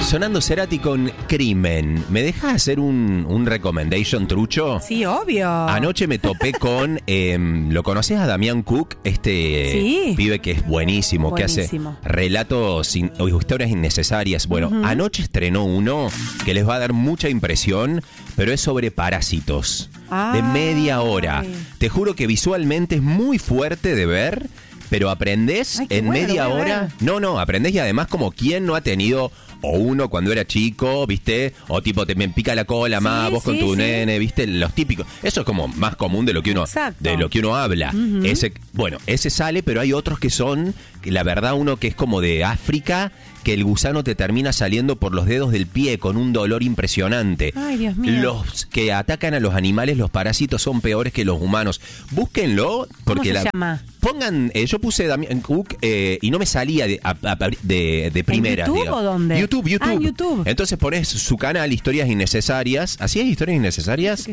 Sonando Cerati con Crimen. ¿Me dejas hacer un recommendation trucho? Sí, obvio. Anoche me topé con... ¿lo conoces a Damián Cook? Sí. Pibe que es buenísimo, que hace relatos o historias innecesarias. Bueno, anoche estrenó uno que les va a dar mucha impresión, pero es sobre parásitos. De media hora. Te juro que visualmente es muy fuerte de ver, pero aprendés en media hora. No, aprendés y además como quien no ha tenido... O uno cuando era chico, ¿viste? O tipo, te me pica la cola, más vos con tu nene, ¿viste? Los típicos. Eso es como más común de lo que uno habla. Ese sale, pero hay otros que son, la verdad, uno que es como de África, que el gusano te termina saliendo por los dedos del pie con un dolor impresionante. Ay, Dios mío. Los que atacan a los animales, los parásitos, son peores que los humanos. Búsquenlo, porque ¿Cómo se llama? Pongan, yo puse Damián Cook y no me salía de primera. ¿En YouTube o dónde? YouTube. Ah, en YouTube. Entonces pones su canal Historias Innecesarias. ¿Así es Historias Innecesarias?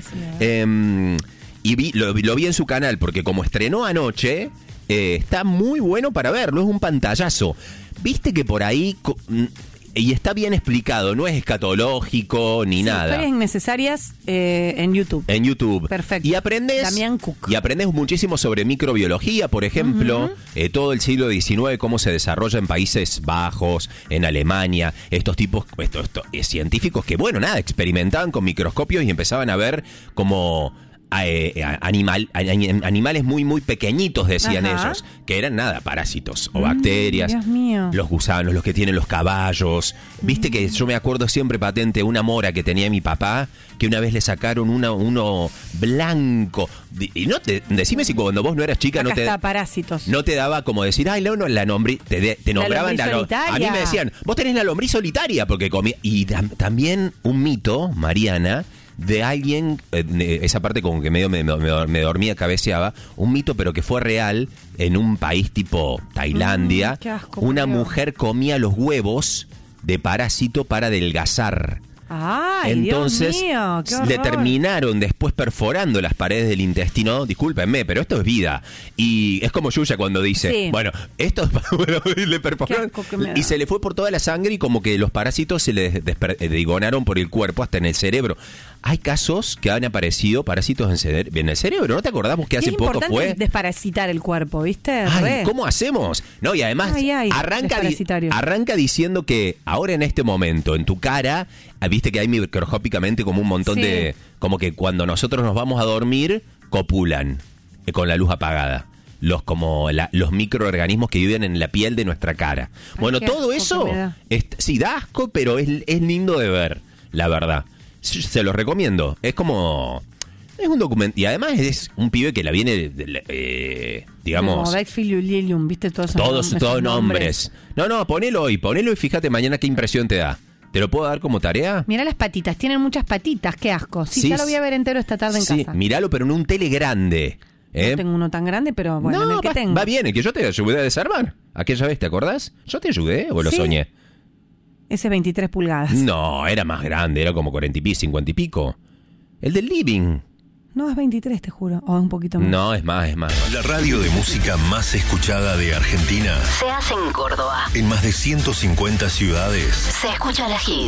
Y lo vi en su canal porque como estrenó anoche, está muy bueno para verlo. Es un pantallazo. Viste que por ahí... Y está bien explicado, no es escatológico ni nada. Historias innecesarias en YouTube. En YouTube. Perfecto. Y aprendes. Damián Cook. Y aprendes muchísimo sobre microbiología, por ejemplo, todo el siglo XIX, cómo se desarrolla en Países Bajos, en Alemania, estos tipos, científicos que, experimentaban con microscopios y empezaban a ver como animales muy, muy pequeñitos, decían ellos, que eran parásitos o bacterias. Dios mío. Los gusanos, los que tienen los caballos. Viste que yo me acuerdo siempre patente una mora que tenía mi papá, que una vez le sacaron uno blanco. Y decime si cuando vos no eras chica parásitos. No te daba como decir, la lombriz, te nombraban la lombriz solitaria. A mí me decían, vos tenés la lombriz solitaria porque comía. Y también un mito, Mariana, de alguien, esa parte como que medio me dormía, cabeceaba, un mito pero que fue real en un país tipo Tailandia. Qué asco, una mujer comía los huevos de parásito para adelgazar. Ay, entonces, Dios mío, qué horror. le terminaron después perforando las paredes del intestino. Discúlpenme, pero esto es vida. Y es como Yuya cuando dice, esto es le perforaron y se le fue por toda la sangre y como que los parásitos se le desperdigonaron por el cuerpo hasta en el cerebro. Hay casos que han aparecido parásitos en el cerebro. ¿No te acordamos que hace poco fue? Es desparasitar el cuerpo, ¿viste? ¿Cómo hacemos? No, y además arranca diciendo que ahora en este momento, en tu cara, viste que hay microscópicamente como un montón de... Como que cuando nosotros nos vamos a dormir, copulan con la luz apagada. Los microorganismos que viven en la piel de nuestra cara. Bueno, todo eso, da asco, pero es lindo de ver, la verdad. Se los recomiendo. Es como... Es un documento. Y además es un pibe que la viene, digamos... Como Dykfield Lilium, ¿viste? Todos nombres. No, ponelo y fíjate mañana qué impresión te da. ¿Te lo puedo dar como tarea? Mirá las patitas. Tienen muchas patitas. Qué asco. Sí, ya lo voy a ver entero esta tarde en casa. Sí, míralo, pero en un tele grande. No tengo uno tan grande, pero bueno, el que tengo. Va bien, el que yo te ayudé a desarmar. Aquella vez, ¿te acordás? ¿Yo te ayudé o lo soñé? Ese 23 pulgadas. No, era más grande, era como 40 y pico, 50 y pico. El del living. No, es 23, te juro. O es un poquito más. No, es más. La radio de música más escuchada de Argentina se hace en Córdoba. En más de 150 ciudades. Se escucha la Hit.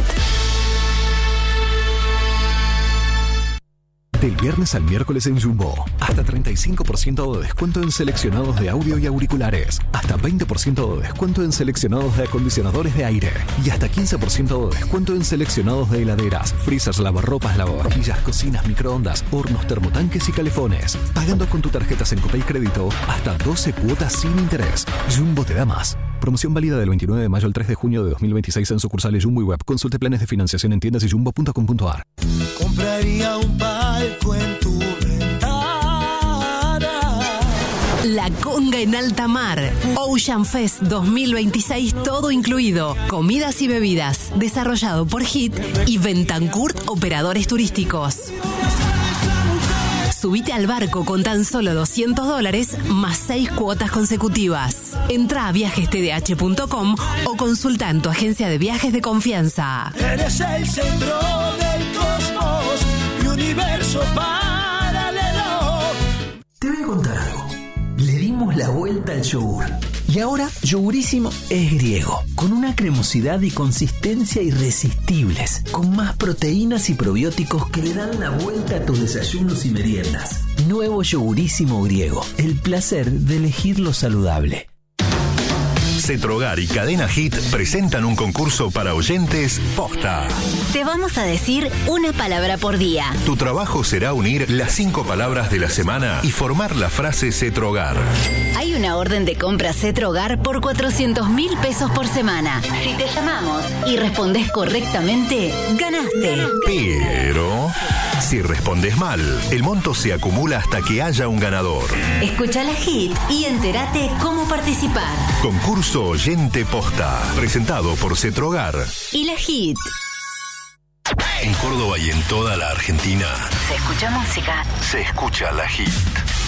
Del viernes al miércoles en Jumbo, hasta 35% de descuento en seleccionados de audio y auriculares, hasta 20% de descuento en seleccionados de acondicionadores de aire y hasta 15% de descuento en seleccionados de heladeras, freezers, lavarropas, lavavajillas, cocinas, microondas, hornos, termotanques y calefones. Pagando con tu tarjeta Sencopay Crédito hasta 12 cuotas sin interés. Jumbo te da más. Promoción válida del 29 de mayo al 3 de junio de 2026 en sucursales Jumbo y Web. Consulte planes de financiación en tiendas y jumbo.com.ar. Compraría un palco en tu ventana. La Conga en alta mar. Ocean Fest 2026, todo incluido. Comidas y bebidas. Desarrollado por HIT y Bentancurt Operadores Turísticos. Subite al barco con tan solo $200 más 6 cuotas consecutivas. Entra a viajestdh.com o consulta en tu agencia de viajes de confianza. Eres el centro del cosmos, mi universo paralelo. Te voy a contar algo. Le dimos la vuelta al yogur. Y Y ahora, Yogurísimo es griego, con una cremosidad y consistencia irresistibles, con más proteínas y probióticos que le dan la vuelta a tus desayunos y meriendas. Nuevo Yogurísimo griego, el placer de elegir lo saludable. Cetrogar y Cadena Hit presentan un concurso para oyentes posta. Te vamos a decir una palabra por día. Tu trabajo será unir las 5 palabras de la semana y formar la frase Cetrogar. Hay una orden de compra Cetrogar por 400.000 pesos por semana. Si te llamamos y respondes correctamente, ganaste. Pero si respondes mal, el monto se acumula hasta que haya un ganador. Escucha la Hit y entérate cómo participar. Concurso Oyente Posta, presentado por Cetrogar y la Hit. En Córdoba y en toda la Argentina se escucha música. Se escucha la Hit.